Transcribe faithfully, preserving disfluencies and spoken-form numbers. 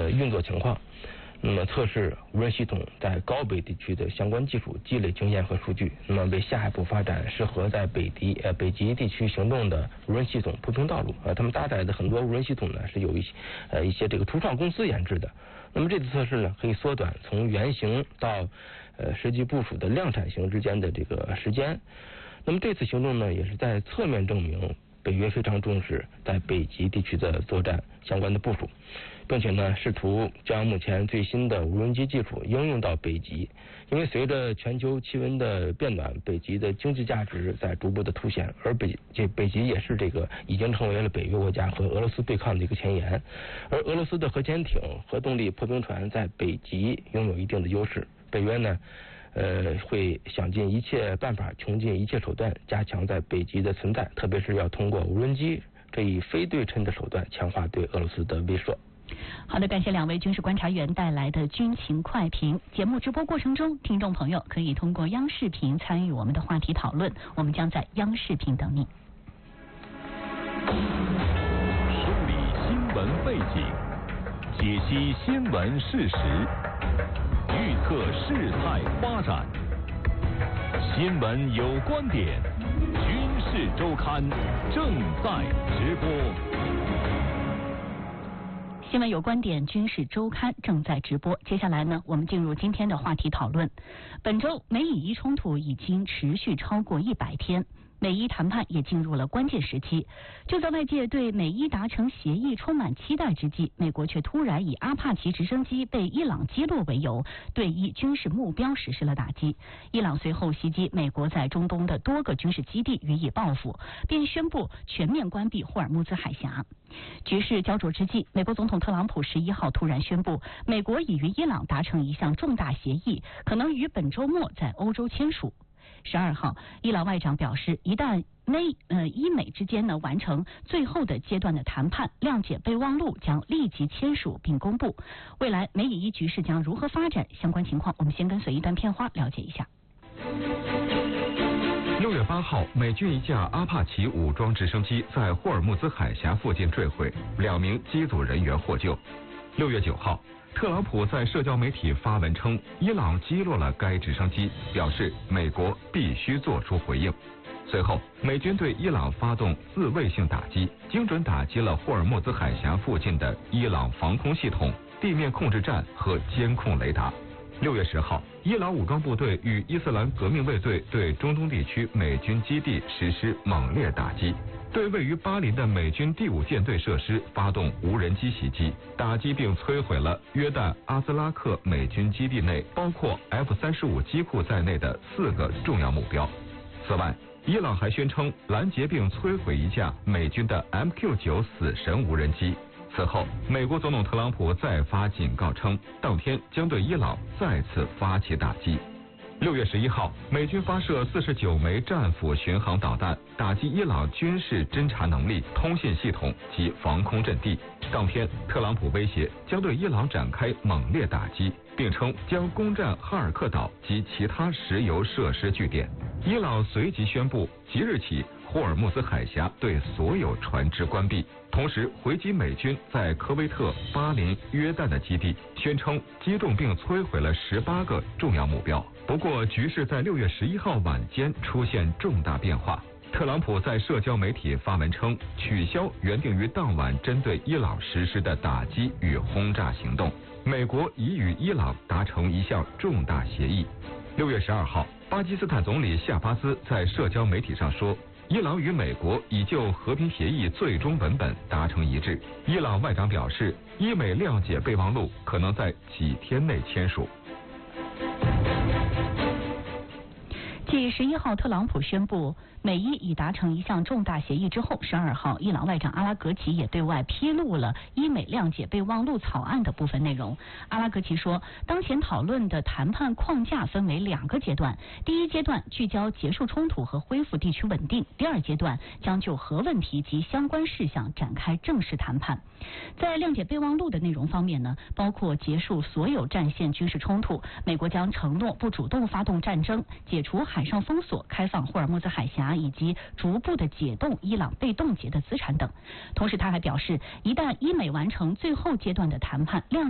的运作情况。那么测试无人系统在高北地区的相关技术，积累经验和数据，那么为下一步发展适合在北极呃北极地区行动的无人系统铺平道路。呃，他们搭载的很多无人系统呢是有一些呃一些这个初创公司研制的。那么这次测试呢，可以缩短从原型到呃实际部署的量产型之间的这个时间。那么这次行动呢，也是在侧面证明北约非常重视在北极地区的作战相关的部署，并且呢，试图将目前最新的无人机技术应用到北极。因为随着全球气温的变暖，北极的经济价值在逐步的凸显，而北这北极也是这个已经成为了北约国家和俄罗斯对抗的一个前沿。而俄罗斯的核潜艇、核动力破冰船在北极拥有一定的优势。北约呢，呃，会想尽一切办法，穷尽一切手段，加强在北极的存在，特别是要通过无人机这一非对称的手段，强化对俄罗斯的威慑。 好的，感谢两位军事观察员带来的军情快评。节目直播过程中，听众朋友可以通过央视频参与我们的话题讨论，我们将在央视频等你。 梳理新闻背景，解析新闻事实，预测事态发展。新闻有观点，军事周刊正在直播。 新闻有观点，军事周刊正在直播。接下来呢，我们进入今天的话题讨论。本周美以伊冲突已经持续超过一百天。美伊谈判也进入了关键时期，就在外界对美伊达成协议充满期待之际，美国却突然以阿帕奇直升机被伊朗击落为由，对伊军事目标实施了打击。伊朗随后袭击美国在中东的多个军事基地予以报复，并宣布全面关闭霍尔木兹海峡。局势焦灼之际，美国总统特朗普十一号突然宣布，美国已与伊朗达成一项重大协议，可能于本周末在欧洲签署。十二号，伊朗外长表示，一旦美呃伊美之间呢完成最后的阶段的谈判，谅解备忘录将立即签署并公布。未来美以伊局势将如何发展？相关情况，我们先跟随一段片花了解一下。 六月八号，美军一架阿帕奇武装直升机在霍尔木兹海峡附近坠毁，两名机组人员获救。六月九号。特朗普在社交媒体发文称，伊朗击落了该直升机，表示美国必须做出回应。随后，美军对伊朗发动自卫性打击，精准打击了霍尔木兹海峡附近的伊朗防空系统、地面控制站和监控雷达。六月十号，伊朗武装部队与伊斯兰革命卫队对中东地区美军基地实施猛烈打击，对位于巴林的美军第五舰队设施发动无人机袭击，打击并摧毁了约旦阿兹拉克美军基地内包括 F 三十五 机库在内的四个重要目标。此外，伊朗还宣称拦截并摧毁一架美军的 M Q 九 死神无人机。此后，美国总统特朗普再发警告称，当天将对伊朗再次发起打击。六月十一号，美军发射四十九枚战斧巡航导弹，打击伊朗军事侦察能力、通信系统及防空阵地。当天，特朗普威胁将对伊朗展开猛烈打击，并称将攻占哈尔克岛及其他石油设施据点。伊朗随即宣布，即日起霍尔木兹海峡对所有船只关闭，同时回击美军在科威特、巴林、约旦的基地，宣称击中并摧毁了十八个重要目标。不过，局势在六月十一号晚间出现重大变化。特朗普在社交媒体发文称，取消原定于当晚针对伊朗实施的打击与轰炸行动。美国已与伊朗达成一项重大协议。六月十二号，巴基斯坦总理夏巴兹在社交媒体上说，伊朗与美国已就和平协议最终文本达成一致。伊朗外长表示，伊美谅解备忘录可能在几天内签署。 继十一号特朗普宣布美伊已达成一项重大协议之后，十二号伊朗外长阿拉格齐也对外披露了伊美谅解备忘录草案的部分内容。阿拉格齐说，当前讨论的谈判框架分为两个阶段，第一阶段聚焦结束冲突和恢复地区稳定，第二阶段将就核问题及相关事项展开正式谈判。在谅解备忘录的内容方面呢，包括结束所有战线军事冲突，美国将承诺不主动发动战争，解除海上封锁，开放霍尔木兹海峡，以及逐步的解冻伊朗被冻结的资产等。同时他还表示，一旦伊美完成最后阶段的谈判，谅